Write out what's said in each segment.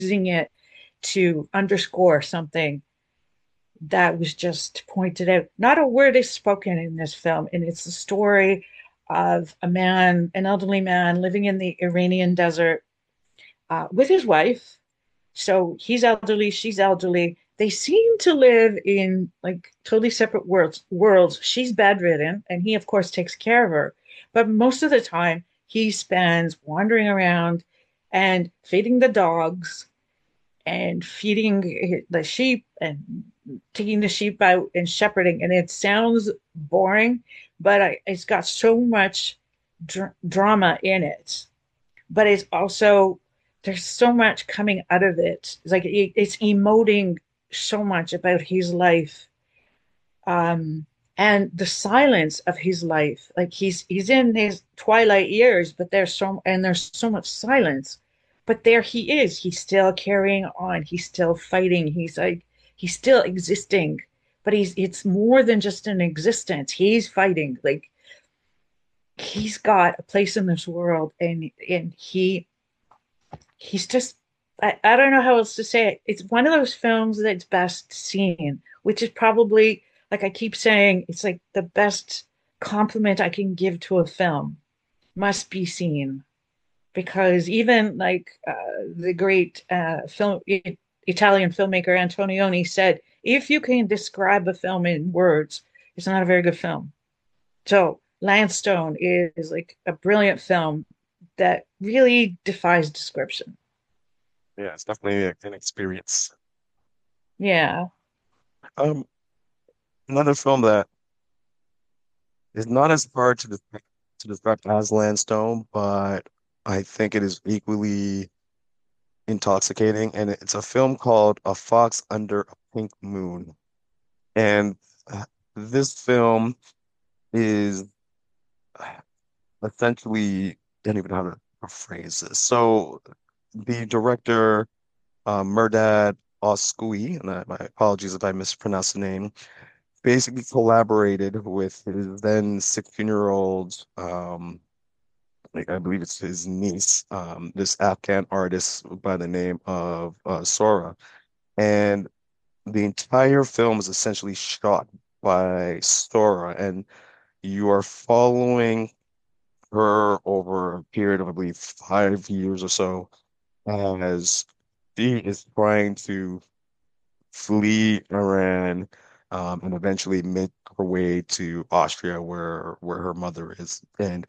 using it to underscore something that was just pointed out. Not a word is spoken in this film, and it's the story of a man, an elderly man living in the Iranian desert with his wife. So he's elderly, she's elderly. They seem to live in like totally separate worlds. She's bedridden, and he, of course, takes care of her. But most of the time, he spends wandering around and feeding the dogs and feeding the sheep and taking the sheep out and shepherding. And it sounds boring, but it's got so much drama in it. But it's also, there's so much coming out of it. It's like it's emoting so much about his life, and the silence of his life. Like he's in his twilight years, but there's so much silence. But there he is. He's still carrying on. He's still fighting. He's still existing. But it's more than just an existence. He's fighting. Like he's got a place in this world, and he's just I don't know how else to say it. It's one of those films that's best seen, which is probably, like I keep saying, it's like the best compliment I can give to a film. Must be seen. Because even like the great Italian filmmaker Antonioni said, if you can describe a film in words, it's not a very good film. So Landstone is like a brilliant film that really defies description. Yeah, it's definitely an experience. Yeah. Um, Another film that is not as hard to describe as Landstone, but I think it is equally intoxicating, and it's a film called A Fox Under a Pink Moon. And this film is essentially, I don't even know how to phrase this. So the director, Mehrdad Oskoui, and my apologies if I mispronounced the name, basically collaborated with his then 16-year-old, like I believe it's his niece, this Afghan artist by the name of Sora. And the entire film is essentially shot by Sora, and you are following her over a period of, I believe, 5 years or so, as she is trying to flee Iran, and eventually make her way to Austria, where her mother is. And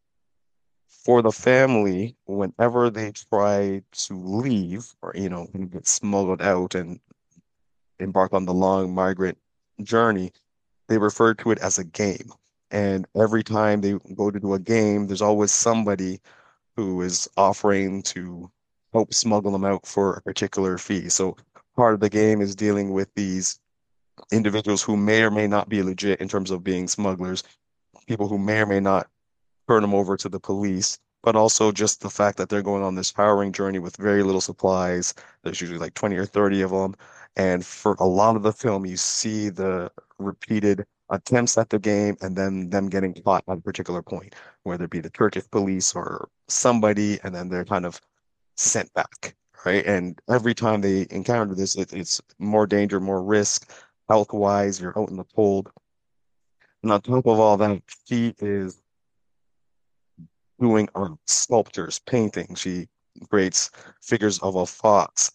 for the family, whenever they try to leave or, get smuggled out and embark on the long migrant journey, they refer to it as a game. And every time they go to do a game, there's always somebody who is offering to help smuggle them out for a particular fee. So part of the game is dealing with these individuals who may or may not be legit in terms of being smugglers, people who may or may not turn them over to the police, but also just the fact that they're going on this harrowing journey with very little supplies. There's usually like 20 or 30 of them. And for a lot of the film, you see the repeated attempts at the game and then them getting caught at a particular point, whether it be the Turkish police or somebody, and then they're kind of sent back, right? And every time they encounter this, it's more danger, more risk, health-wise, you're out in the cold. And on top of all that, she is doing sculptures, painting. She creates figures of a fox,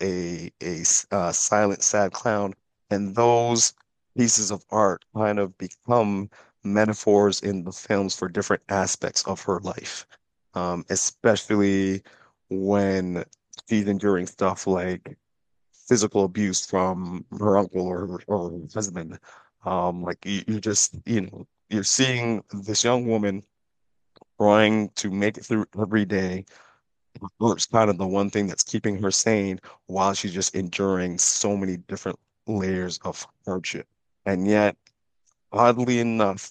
a silent, sad clown, and those pieces of art kind of become metaphors in the films for different aspects of her life, especially when she's enduring stuff like physical abuse from her uncle or her husband. Like you just, you're seeing this young woman trying to make it through every day. It's kind of the one thing that's keeping her sane while she's just enduring so many different layers of hardship. And yet, oddly enough,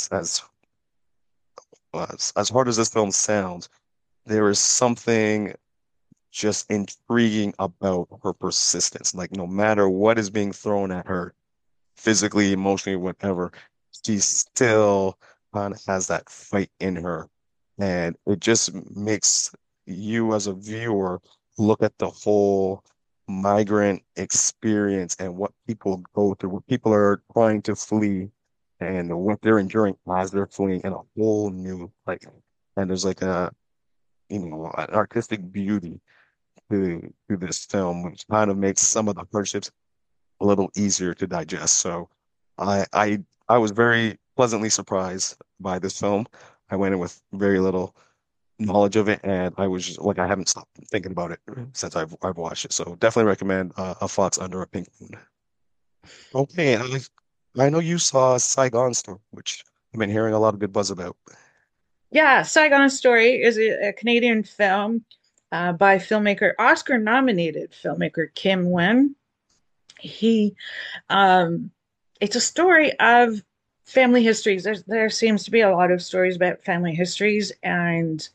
as hard as this film sounds, there is something just intriguing about her persistence. Like no matter what is being thrown at her, physically, emotionally, whatever, she still kind of has that fight in her. And it just makes you as a viewer look at the whole migrant experience and what people go through, what people are trying to flee and what they're enduring as they're fleeing in a whole new light. And there's like an artistic beauty to this film, which kind of makes some of the hardships a little easier to digest. So I was very pleasantly surprised by this film. I went in with very little knowledge of it, and I was just like I haven't stopped thinking about it since I've watched it. So definitely recommend A Fox Under a Pink Moon. Okay, I know you saw Saigon Storm, which I've been hearing a lot of good buzz about. Yeah, Saigon Story is a Canadian film by filmmaker, Oscar nominated filmmaker Kim Wen. He um, it's a story of family histories. There seems to be a lot of stories about family histories, and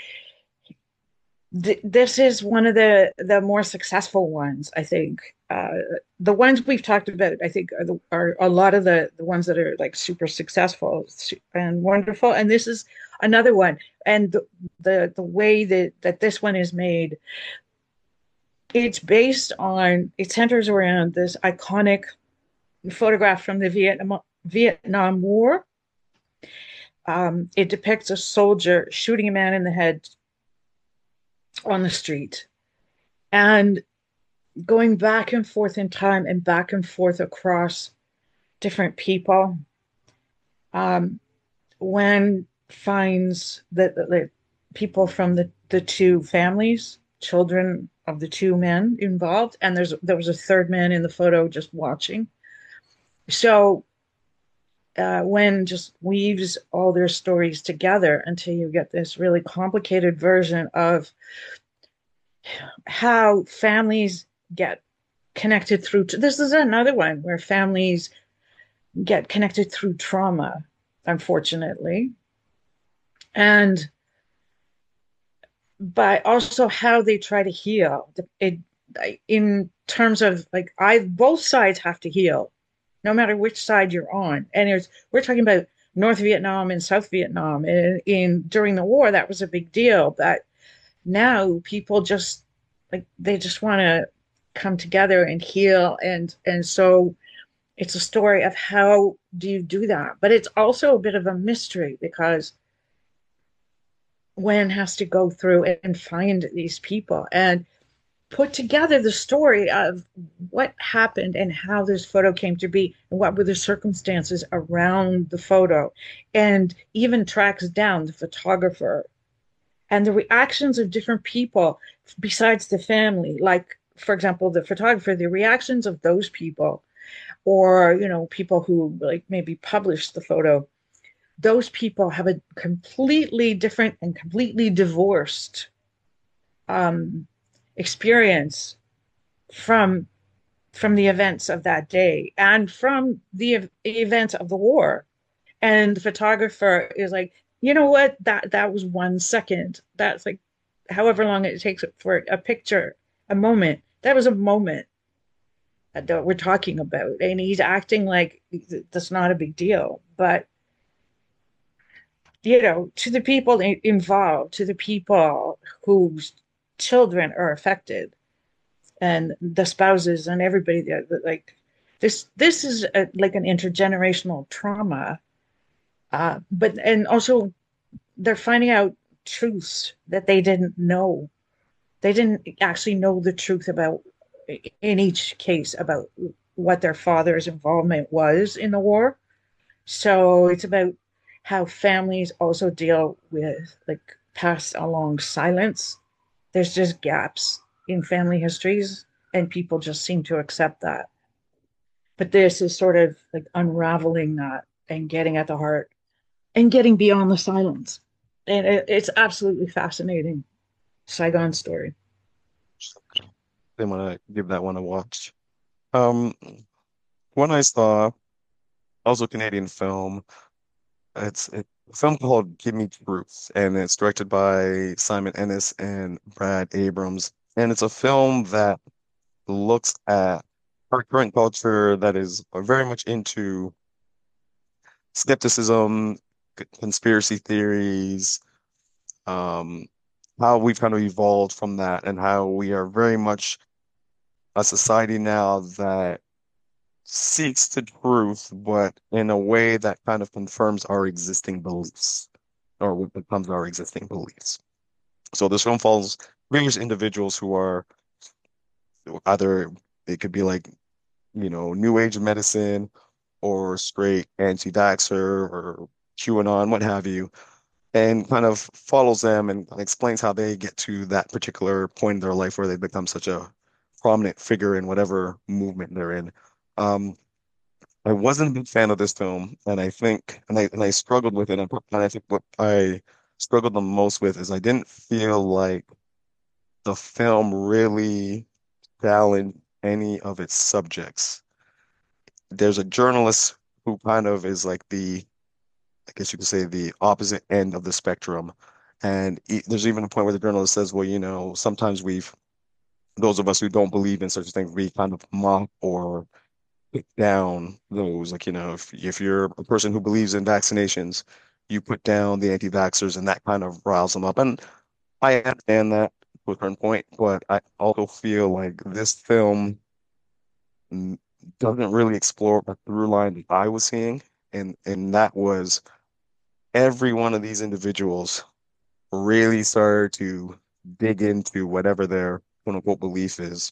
this is one of the more successful ones, I think. The ones we've talked about, I think, are a lot of the ones that are like super successful and wonderful. And this is another one. And the way that this one is made, it centers around this iconic photograph from the Vietnam War. It depicts a soldier shooting a man in the head on the street. And going back and forth in time and back and forth across different people. Um, when finds that the people from the two families, children of the two men involved, and there was a third man in the photo just watching. So when just weaves all their stories together until you get this really complicated version of how families get connected through. This is another one where families get connected through trauma, unfortunately, and but also how they try to heal. It in terms of like I both sides have to heal, no matter which side you're on. And we're talking about North Vietnam and South Vietnam. In during the war, that was a big deal. But now people just like they just want to come together and heal, and so it's a story of how do you do that. But it's also a bit of a mystery because Wen has to go through and find these people and put together the story of what happened and how this photo came to be and what were the circumstances around the photo, and even tracks down the photographer and the reactions of different people besides the family, like for example the photographer, the reactions of those people, or people who like maybe published the photo. Those people have a completely different and completely divorced um, experience from the events of that day and from the events of the war. And the photographer is like, you know what, that was 1 second, that's like however long it takes for a picture, a moment, that was a moment that we're talking about, and he's acting like that's not a big deal. But to the people involved, to the people whose children are affected, and the spouses and everybody there, like this is like an intergenerational trauma. But and also they're finding out truths that they didn't know. They didn't actually know the truth about, in each case, about what their father's involvement was in the war. So it's about how families also deal with like pass along silence. There's just gaps in family histories, and people just seem to accept that. But this is sort of like unraveling that and getting at the heart and getting beyond the silence. And it's absolutely fascinating. Saigon Story. They want to give that one a watch. Um, One I saw, also Canadian film. It's a film called Give Me Truth, and it's directed by Simon Ennis and Brad Abrams. And it's a film that looks at our current culture that is very much into skepticism, conspiracy theories, um, how we've kind of evolved from that, and how we are very much a society now that seeks the truth, but in a way that kind of confirms our existing beliefs, or what becomes our existing beliefs. So this film follows various individuals who are either, it could be like, new age medicine or straight anti-vaxxer or QAnon, what have you, and kind of follows them and explains how they get to that particular point in their life where they become such a prominent figure in whatever movement they're in. Um, I wasn't a big fan of this film, and I think, and I struggled with it, and I think what I struggled the most with is I didn't feel like the film really challenged any of its subjects. There's a journalist who kind of is like I guess you could say, the opposite end of the spectrum. And there's even a point where the journalist says, well, sometimes those of us who don't believe in such things, we kind of mock or put down those. Like, if you're a person who believes in vaccinations, you put down the anti-vaxxers and that kind of riles them up. And I understand that to a certain point, but I also feel like this film mm, doesn't really explore a through line that I was seeing. And that was every one of these individuals really started to dig into whatever their quote unquote belief is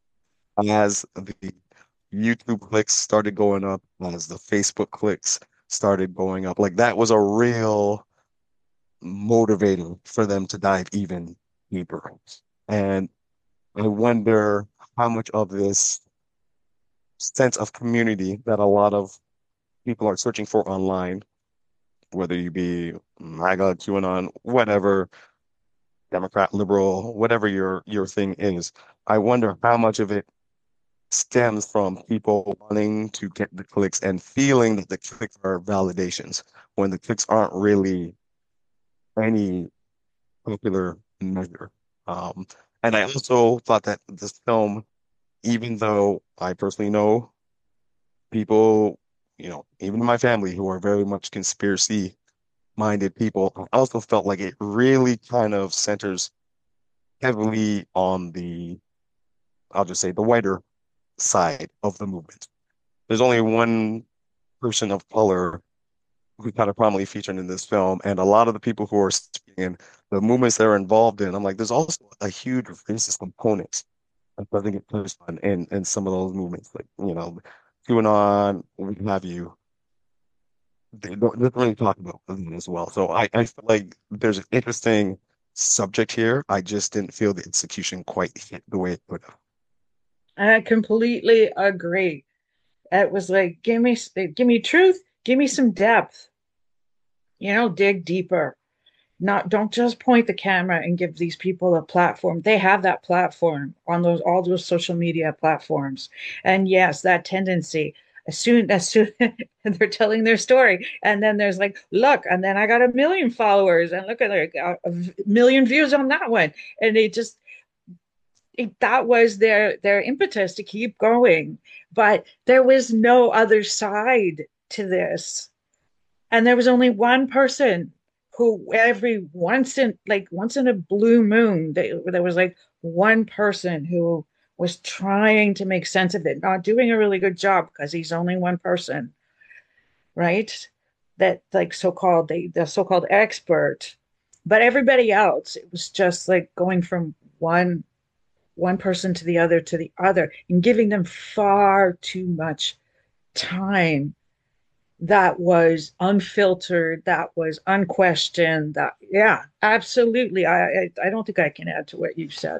as the YouTube clicks started going up, as the Facebook clicks started going up. Like that was a real motivator for them to dive even deeper. And I wonder how much of this sense of community that a lot of people are searching for online, whether you be MAGA, QAnon, whatever, Democrat, liberal, whatever your thing is, I wonder how much of it stems from people wanting to get the clicks and feeling that the clicks are validations when the clicks aren't really any popular measure. Um, and I also thought that this film, even though I personally know people, even in my family who are very much conspiracy minded people, I also felt like it really kind of centers heavily on I'll just say, the whiter side of the movement. There's only one person of color who kind of prominently featured in this film, and a lot of the people who are speaking in the movements they're involved in, I'm like, there's also a huge racist component that doesn't get touched on in some of those movements, like, QAnon, what have you. They don't really talk about them as well. So I feel like there's an interesting subject here. I just didn't feel the execution quite hit the way it could have. I completely agree. It was like, give me truth, give me some depth, dig deeper. Not don't just point the camera and give these people a platform. They have that platform on those all those social media platforms. And yes, that tendency as soon they're telling their story, and then there's like, look, and then I got 1 million followers, and look at like a million views on that one, and that was their impetus to keep going. But there was no other side to this, and there was only one person who every once in a blue moon there was like one person who was trying to make sense of it, not doing a really good job because he's only one person, right? That like so-called the so-called expert. But everybody else, it was just like going from one person to the other and giving them far too much time that was unfiltered, that was unquestioned. That yeah, absolutely. I don't think I can add to what you said.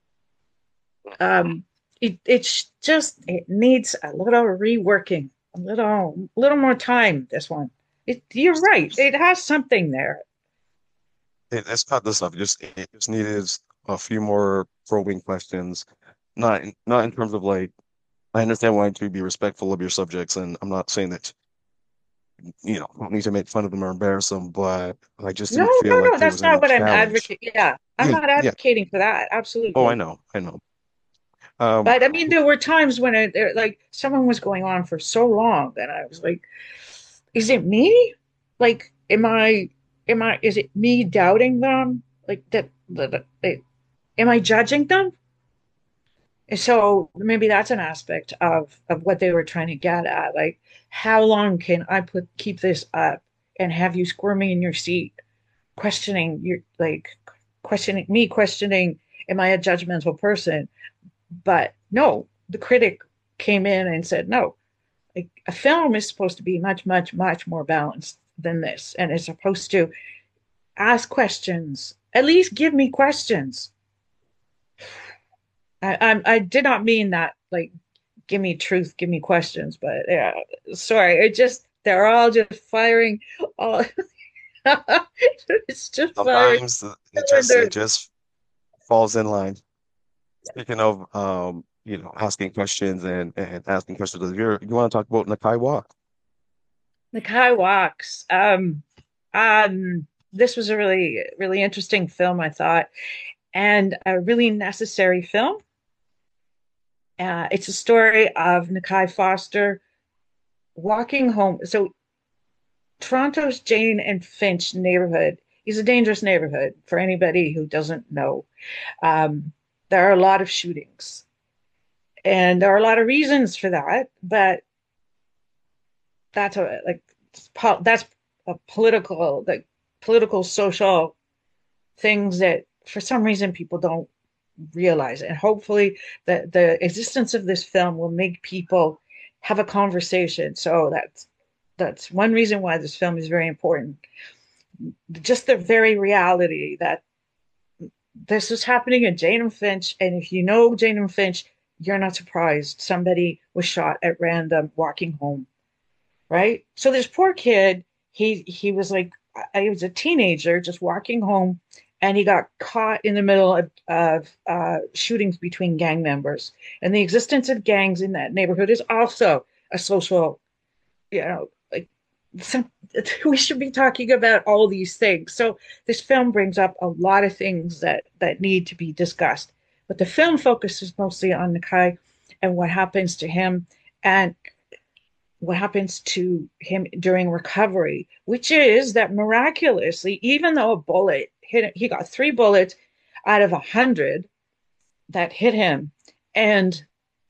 Um, it's just it needs a little reworking, a little more time. This one, you're right. It has something there. It's not this stuff. It just needed a few more probing questions. Not in terms of like, I understand wanting to be respectful of your subjects, and I'm not saying that don't need to make fun of them or embarrass them, but I just No, didn't feel no, like no. there That's was not any what I'm challenge. advocating. Yeah, I'm Yeah, not yeah. advocating for that. Oh, I Absolutely. know, I know. Um, But I mean, there were times when like someone was going on for so long that I was like, is it me? Like, is it me doubting them? Like am I judging them? So maybe that's an aspect of what they were trying to get at. Like, how long can I put keep this up and have you squirming in your seat, questioning your like questioning me, questioning, am I a judgmental person? But no, the critic came in and said, no, like a film is supposed to be much, much, much more balanced than this, and it's supposed to ask questions. At least give me questions. I did not mean that like give me truth, give me questions, but yeah, sorry, it just they're all just firing all it's just firing Sometimes it cylinders. just falls in line. Speaking of asking questions and asking questions of the viewer, you want to talk about Nakai Walk? The Kai Walks. This was a really, really interesting film, I thought, and a really necessary film. It's a story of Nakai Foster walking home. So Toronto's Jane and Finch neighborhood is a dangerous neighborhood for anybody who doesn't know. Um, there are a lot of shootings, and there are a lot of reasons for that. But that's a like that's a political like political social things that for some reason people don't realize. And hopefully the existence of this film will make people have a conversation. So that's one reason why this film is very important. Just the very reality that this is happening in Jane and Finch, and if you know Jane and Finch, you're not surprised somebody was shot at random walking home, right? So this poor kid, he was like he was a teenager just walking home, and he got caught in the middle of shootings between gang members. And the existence of gangs in that neighborhood is also a social, like some, we should be talking about all these things. So this film brings up a lot of things that need to be discussed. But the film focuses mostly on Nakai and what happens to him and what happens to him during recovery, which is that miraculously, even though a bullet hit him, he got 3 bullets out of 100 that hit him, and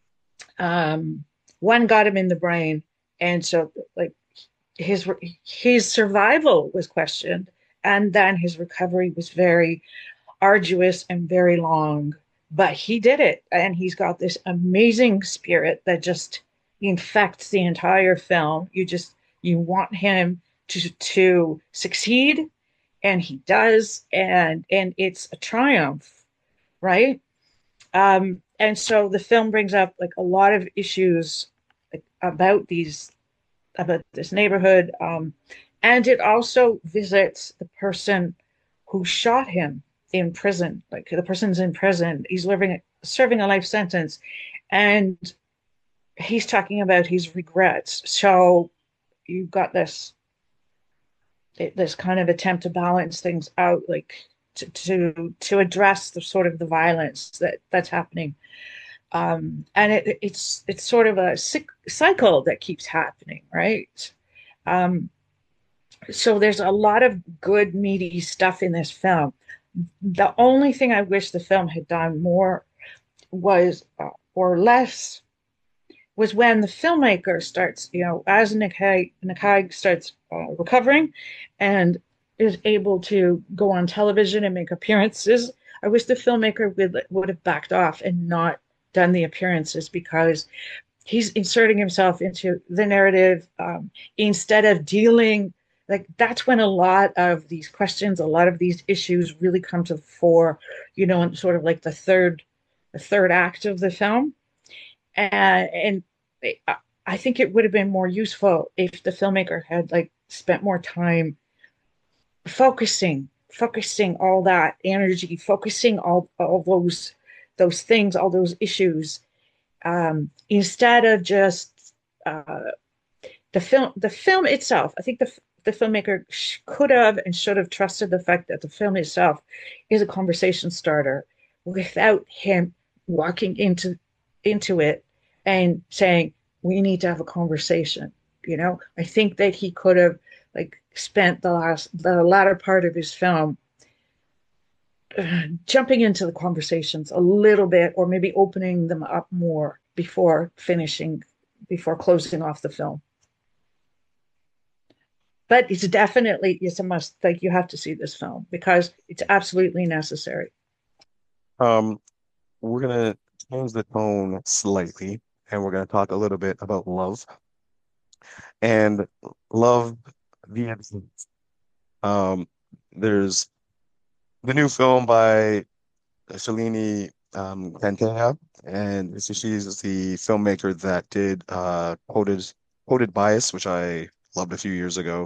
um, one got him in the brain, and so like his his survival was questioned, and then his recovery was very arduous and very long. But he did it, and he's got this amazing spirit that just infects the entire film. You want him to succeed, and he does, and it's a triumph, right? And so the film brings up like a lot of issues like, about this neighborhood, and it also visits the person who shot him in prison. Like the person's in prison, he's living serving a life sentence, and he's talking about his regrets. So you've got this kind of attempt to balance things out, like to address the sort of the violence that's happening. And it's sort of a cycle that keeps happening, right? Um, so there's a lot of good meaty stuff in this film. The only thing I wish the film had done more was or less was when the filmmaker starts, as Nakai starts recovering and is able to go on television and make appearances. I wish the filmmaker would have backed off and not done the appearances, because he's inserting himself into the narrative instead of dealing like that's when a lot of these questions, a lot of these issues really come to the fore, in sort of like the third act of the film. And I think it would have been more useful if the filmmaker had like spent more time focusing all that energy, focusing all those things, all those issues, instead of just the film itself. I think the filmmaker could have and should have trusted the fact that the film itself is a conversation starter without him walking into it and saying we need to have a conversation. I think that he could have like spent the latter part of his film jumping into the conversations a little bit, or maybe opening them up more before finishing, before closing off the film. But it's a must. Like you have to see this film because it's absolutely necessary. Um, we're gonna change the tone slightly, and we're gonna talk a little bit about love and love via. Um, there's the new film by Shalini Kanteja, and she's the filmmaker that did Coded Bias, which I loved a few years ago.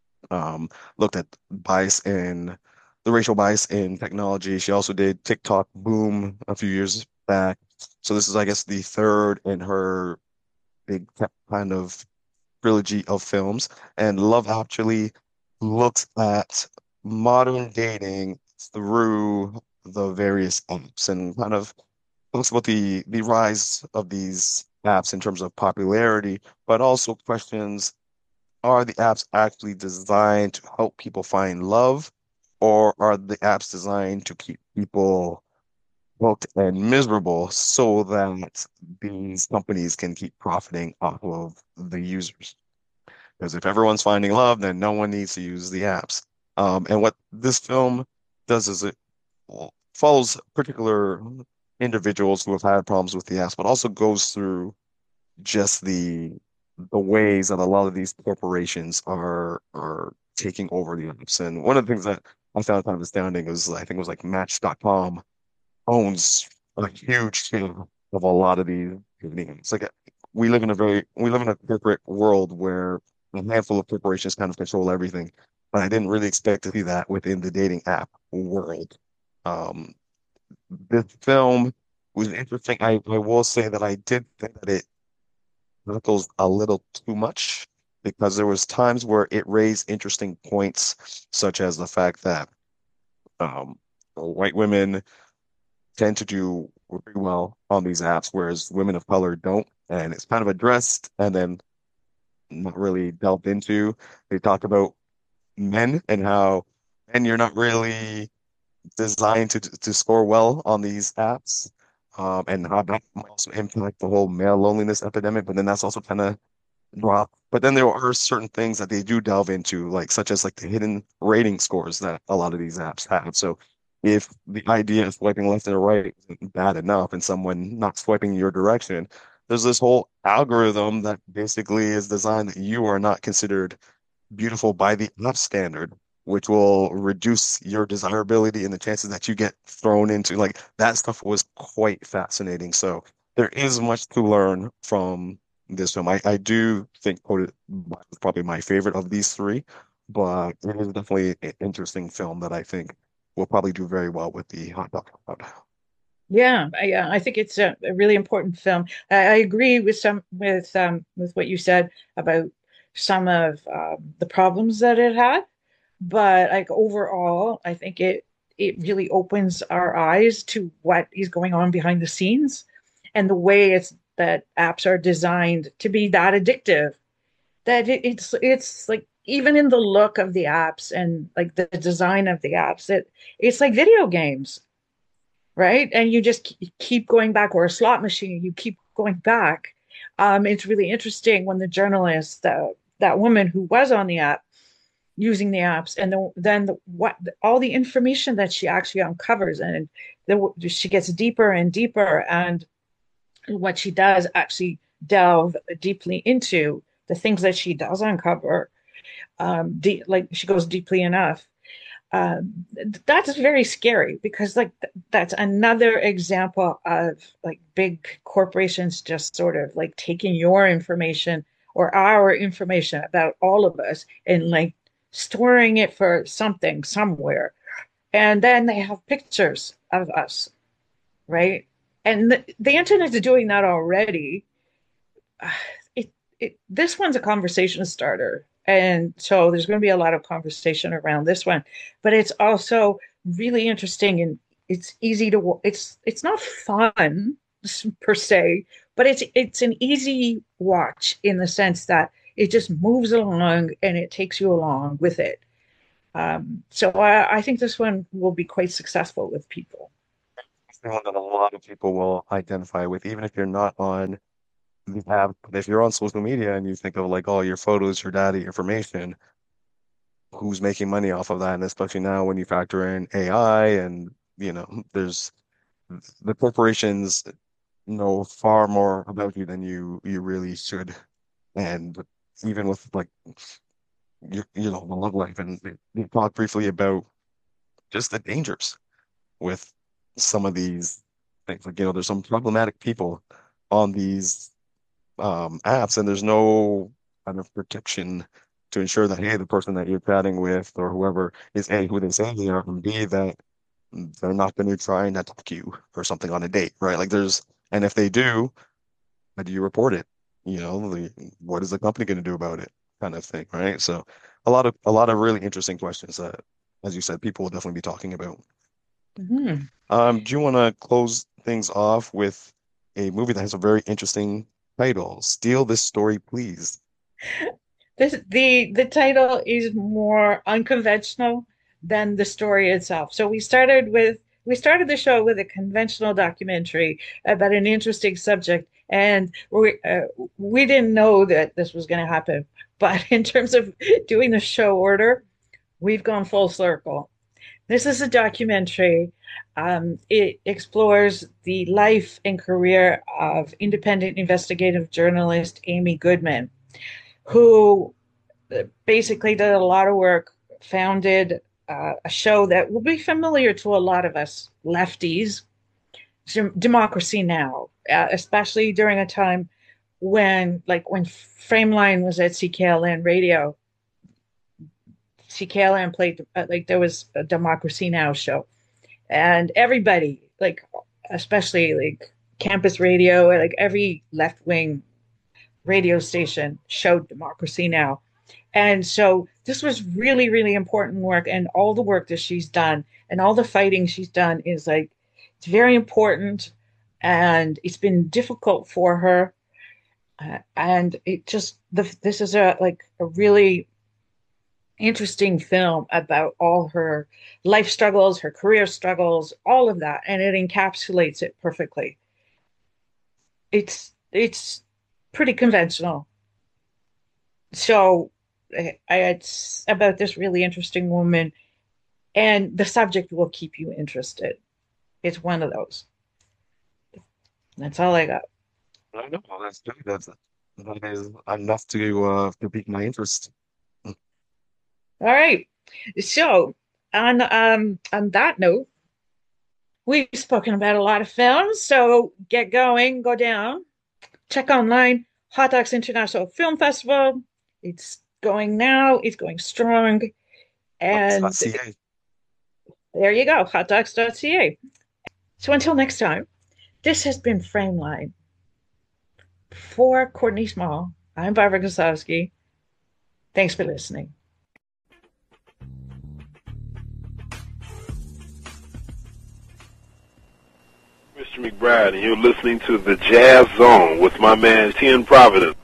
Looked at bias in the racial bias in technology. She also did TikTok Boom a few years back. So this is, I guess, the third in her big kind of trilogy of films. And Love Actually looks at modern dating through the various apps and kind of talks about the rise of these apps in terms of popularity, but also questions, are the apps actually designed to help people find love, or are the apps designed to keep people hooked and miserable so that these companies can keep profiting off of the users? Because if everyone's finding love, then no one needs to use the apps. And what this film does is it follows particular individuals who have had problems with the apps, but also goes through just the ways that a lot of these corporations are taking over the apps. And one of the things that I found kind of astounding is I think it was like Match.com owns a huge share of a lot of these companies. It's like we live in a corporate world where a handful of corporations kind of control everything. But I didn't really expect to see that within the dating app world. Um, this film was interesting. I will say that I did think that it goes a little too much because there was times where it raised interesting points, such as the fact that um, white women tend to do very well on these apps, whereas women of color don't. And it's kind of addressed and then not really delved into. They talk about men and how men, you're not really designed to score well on these apps. And how that might also impact the whole male loneliness epidemic, but then that's also kind of drop. But then there are certain things that they do delve into, like such as like the hidden rating scores that a lot of these apps have. So if the idea of swiping left and right isn't bad enough and someone not swiping your direction, there's this whole algorithm that basically is designed that you are not considered beautiful by the app standard, which will reduce your desirability and the chances that you get thrown into like that stuff was quite fascinating. So there is much to learn from this film. I do think Coded is probably my favorite of these three, but it is definitely an interesting film that I think will probably do very well with the hot dog crowd. Yeah, I think it's a really important film. I agree with with what you said about some of the problems that it had, but like overall, I think it really opens our eyes to what is going on behind the scenes and the way it's that apps are designed to be that addictive. That it's like even in the look of the apps and like the design of the apps, it's like video games, right? And you just keep going back, or a slot machine, you keep going back. It's really interesting when the journalist, that woman who was on the app, using the apps, and what all the information that she actually uncovers, and she gets deeper and deeper, and what she does actually delve deeply into the things that she does uncover. Like she goes deeply enough, that's very scary because that's another example of like big corporations just sort of like taking your information or our information about all of us and like storing it for something somewhere, and then they have pictures of us, right? And the internet is doing that already. it, this one's a conversation starter. And so there's going to be a lot of conversation around this one, but it's also really interesting, and it's easy to, it's not fun per se, but it's an easy watch in the sense that it just moves along and it takes you along with it. So I think this one will be quite successful with people. It's the one that a lot of people will identify with, even if you're not on the app. If you're on social media and you think of like, oh, your photos, your data, your information, who's making money off of that? And especially now when you factor in AI and, there's the corporations know far more about you than you really should. And even with like the love life, and they talk briefly about just the dangers with some of these things. Like, there's some problematic people on these apps, and there's no kind of protection to ensure that, hey, the person that you're chatting with or whoever is A, who they say they are, and B, that they're not going to try and attack you or something on a date, right? And if they do, how do you report it? What is the company going to do about it? Kind of thing, right? So a lot of really interesting questions that, as you said, people will definitely be talking about. Mhm. Do you want to close things off with a movie that has a very interesting title? Steal This Story, Please. The title is more unconventional than the story itself. So we started the show with a conventional documentary about an interesting subject, and we didn't know that this was going to happen. But in terms of doing the show order, we've gone full circle. This is a documentary. It explores the life and career of independent investigative journalist Amy Goodman, who basically did a lot of work, founded a show that will be familiar to a lot of us lefties, Democracy Now!, especially during a time when Frameline was at CKLN Radio. CKLN played, there was a Democracy Now! Show, and everybody, especially campus radio, like every left wing radio station showed Democracy Now! And so this was really, really important work. And all the work that she's done and all the fighting she's done it's very important. And it's been difficult for her. And this is a really interesting film about all her life struggles, her career struggles, all of that. And it encapsulates it perfectly. It's pretty conventional. So it's about this really interesting woman, and the subject will keep you interested. It's one of those. That's all I got. I know, that's good. That is enough to pique my interest. All right. So on that note, we've spoken about a lot of films. So get going, go down, check online. Hot Docs International Film Festival. It's going now. It's going strong. And .ca. there you go, hotdocs.ca. So until next time, this has been Frameline. For Courtney Small, I'm Barbara Kosowski. Thanks for listening. Mr. McBride, and you're listening to the Jazz Zone with my man T.N. Providence.